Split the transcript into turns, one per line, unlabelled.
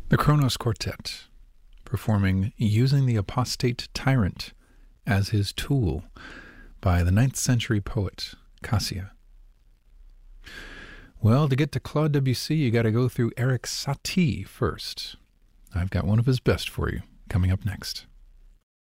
The Kronos Quartet, performing Using the Apostate Tyrant as His Tool by the 9th century poet Cassia. Well, to get to Claude Debussy, you got to go through Erik Satie first. I've got one of his best for you, coming up next.